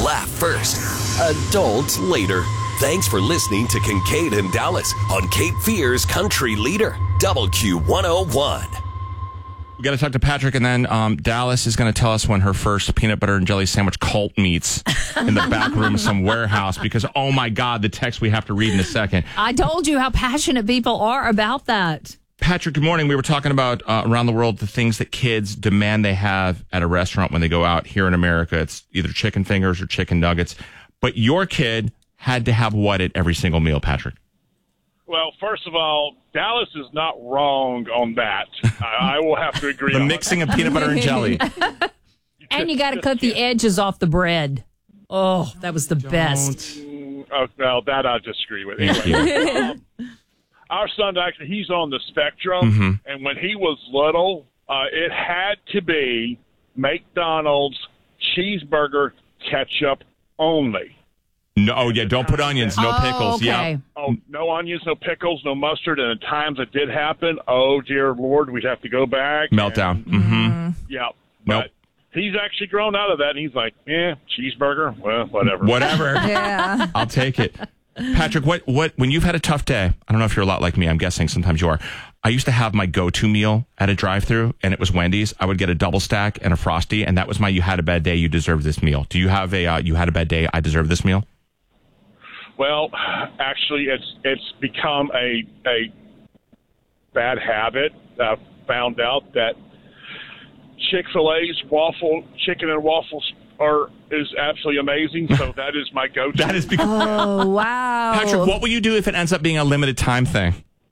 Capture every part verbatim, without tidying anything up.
laugh first, adults later. Thanks for listening to Kincaid and Dallas on Cape Fear's Country Leader, W Q one oh one. We got to talk to Patrick, and then um, Dallas is going to tell us when her first peanut butter and jelly sandwich cult meets in the back room of some warehouse, because, oh, my God, the text we have to read in a second. I told you how passionate people are about that. Patrick, good morning. We were talking about uh, around the world the things that kids demand they have at a restaurant when they go out. Here in America, it's either chicken fingers or chicken nuggets. But your kid had to have what at every single meal, Patrick? Well, first of all, Dallas is not wrong on that. I, I will have to agree the on mixing of peanut butter and jelly. And you got to cut the edges off the bread. Oh, that was the Don't. best. Mm, oh, well, that I disagree with. Thank Anyway, um, our son, actually, he's on the spectrum. Mm-hmm. And when he was little, uh, it had to be McDonald's cheeseburger ketchup only. No, oh, yeah, don't put onions, no Oh, pickles. okay. Yeah. Oh, no onions, no pickles, no mustard. And at times it did happen. Oh, dear Lord, we'd have to go back. Meltdown. And, Mm-hmm. yeah. Nope. But he's actually grown out of that. And he's like, yeah, cheeseburger. Well, whatever. Whatever. Yeah. I'll take it. Patrick, what, what, when you've had a tough day, I don't know if you're a lot like me, I'm guessing sometimes you are. I used to have my go-to meal at a drive-thru, and it was Wendy's. I would get a double stack and a Frosty, and that was my you had a bad day, you deserve this meal. Do you have a uh, you had a bad day, I deserve this meal? Well, actually, it's it's become a a bad habit. I found out that Chick-fil-A's waffle chicken and waffles are is absolutely amazing. So that is my go-to. That is because Oh, wow. Patrick, what will you do if it ends up being a limited time thing?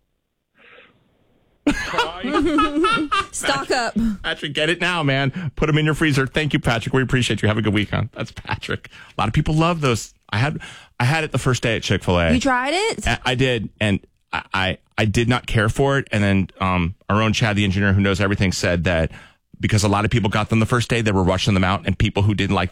Stock up. Patrick, get it now, man. Put them in your freezer. Thank you, Patrick. We appreciate you. Have a good weekend. That's Patrick. A lot of people love those. I had I had it the first day at Chick-fil-A. You tried it? I, I did, and I, I I did not care for it. And then um, our own Chad, the engineer who knows everything, said that because a lot of people got them the first day, they were rushing them out, and people who didn't like